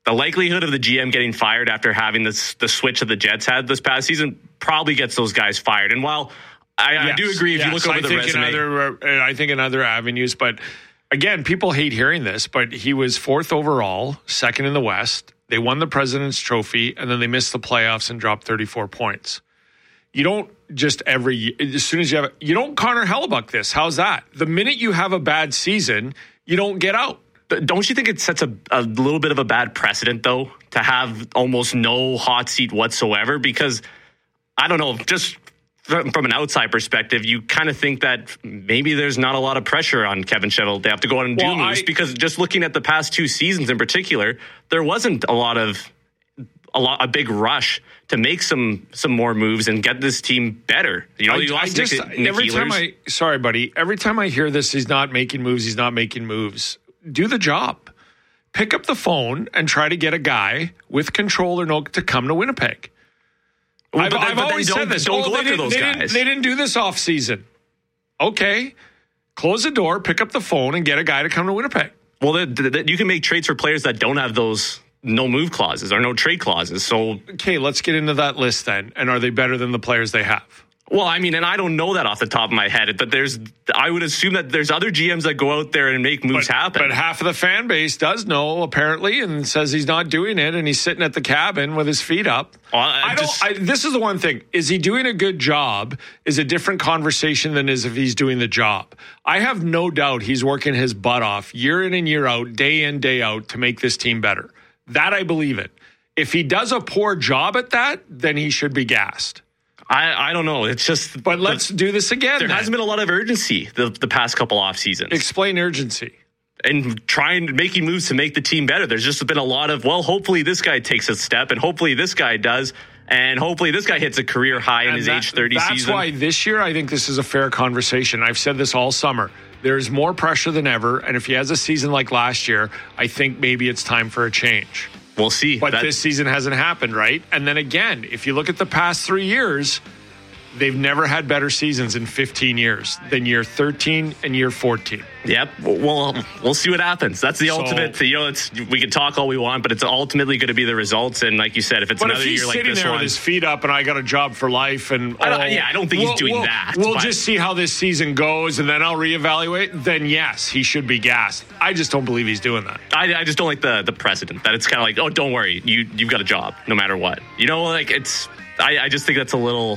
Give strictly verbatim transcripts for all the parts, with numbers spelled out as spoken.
the likelihood of the G M getting fired after having this the switch that the Jets had this past season probably gets those guys fired. And while I, yes, I do agree, if yes, you look over I the think resume, in other, I think in other avenues, but again, people hate hearing this, but he was fourth overall, second in the West. They won the President's Trophy, and then they missed the playoffs and dropped thirty-four points. You don't just every as soon as you have you don't Connor Hellebuck this. How's that? The minute you have a bad season, you don't get out. Don't you think it sets a, a little bit of a bad precedent, though, to have almost no hot seat whatsoever? Because, I don't know, just from, from an outside perspective, you kind of think that maybe there's not a lot of pressure on Kevin Shettle. They have to go out and do well, moves. I, because just looking at the past two seasons in particular, there wasn't a lot of a lot a big rush to make some some more moves and get this team better. You know, I, you lost I just, Nick, Nick every Ehlers. time I sorry, buddy. Every time I hear this, he's not making moves. He's not making moves. Do the job. Pick up the phone and try to get a guy with control or no to come to Winnipeg. Well, I've, but then, I've but always then said this. Don't oh, go they after those they guys. Didn't, they didn't do this off season. Okay, close the door, pick up the phone, and get a guy to come to Winnipeg. Well, the, the, the, you can make trades for players that don't have those no move clauses or no trade clauses. So, okay, let's get into that list then. And are they better than the players they have? Well, I mean, and I don't know that off the top of my head, but there's, I would assume that there's other G Ms that go out there and make moves but, happen. But half of the fan base does know, apparently, and says he's not doing it, and he's sitting at the cabin with his feet up. Well, I I just, don't. I, this is the one thing: is he doing a good job? Is a different conversation than is if he's doing the job. I have no doubt he's working his butt off year in and year out, day in day out, to make this team better. That I believe it. If he does a poor job at that, then he should be gassed. I, I don't know. It's just... But let's the, do this again. There then. hasn't been a lot of urgency the, the past couple off seasons. Explain urgency. And trying, making moves to make the team better. There's just been a lot of, well, hopefully this guy takes a step, and hopefully this guy does, and hopefully this guy hits a career high in and his that, age thirty that's season. That's why this year I think this is a fair conversation. I've said this all summer. There's more pressure than ever, and if he has a season like last year, I think maybe it's time for a change. We'll see. But that, this season hasn't happened, right? And then again, if you look at the past three years, they've never had better seasons in fifteen years than year thirteen and year fourteen. Yep. Well, we'll see what happens. That's the so, ultimate. You know, it's we can talk all we want, but it's ultimately going to be the results. And like you said, if it's but another if he's year like sitting this there one, with his feet up and I got a job for life, and I don't, oh, yeah, I don't think we'll, he's doing we'll, that. We'll but. just see how this season goes, and then I'll reevaluate. Then yes, he should be gassed. I just don't believe he's doing that. I, I just don't like the the precedent that it's kind of like, oh, don't worry, you you've got a job no matter what. You know, like it's. I, I just think that's a little.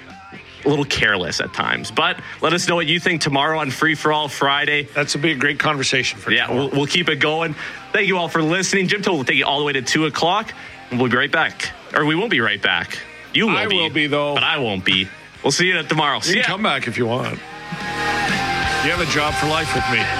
A little careless at times, but let us know what you think tomorrow on Free for All Friday. That's a big, great conversation for you. Yeah, we'll, we'll keep it going. Thank you all for listening. Jim Toll will take you all the way to two o'clock, and we'll be right back. Or we won't be right back. You will I be. I will be, though. But I won't be. We'll see you tomorrow. You see can ya. come back if you want. You have a job for life with me.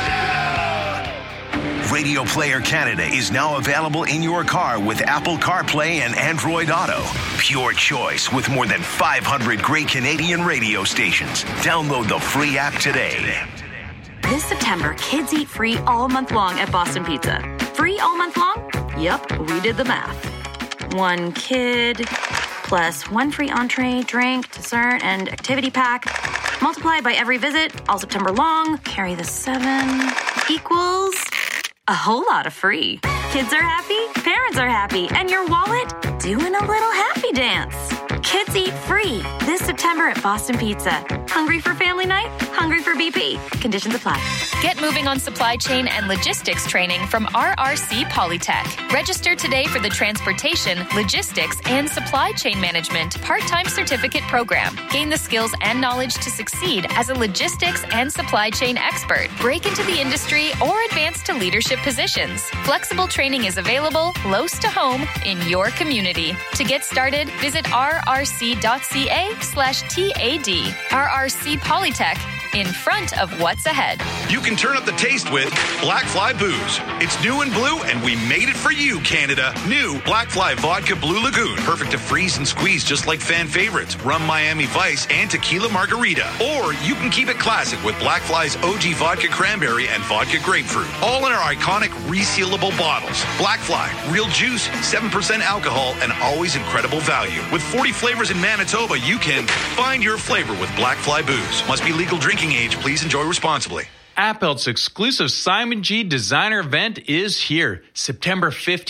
Radio Player Canada is now available in your car with Apple CarPlay and Android Auto. Pure choice with more than five hundred great Canadian radio stations. Download the free app today. This September, kids eat free all month long at Boston Pizza. Free all month long? Yup, we did the math. One kid plus one free entree, drink, dessert, and activity pack. Multiply by every visit, all September long. Carry the seven equals... a whole lot of free. Kids are happy, parents are happy, and your wallet doing a little happy dance. Kids eat free this September at Boston Pizza. Hungry for family night? Hungry for B P. Conditions apply. Get moving on supply chain and logistics training from R R C Polytech. Register today for the Transportation, Logistics, and Supply Chain Management part-time certificate program. Gain the skills and knowledge to succeed as a logistics and supply chain expert. Break into the industry or advance to leadership positions. Flexible training is available close to home in your community. To get started, visit rrc.ca slash TAD. R R C Polytech, in front of what's ahead. You can turn up the taste with Black Fly Booze. It's new and blue, and we made it for you, Canada. New Black Fly Vodka Blue Lagoon. Perfect to freeze and squeeze just like fan favorites, Rum Miami Vice and Tequila Margarita. Or you can keep it classic with Black Fly's O G Vodka Cranberry and Vodka Grapefruit. All in our iconic resealable bottles. Black Fly, real juice, seven percent alcohol, and always incredible value. With forty flavors in Manitoba, you can find your flavor with Black Fly Booze. Must be legal drinking age. Please enjoy responsibly. Appelt's exclusive Simon G designer event is here, September fifteenth.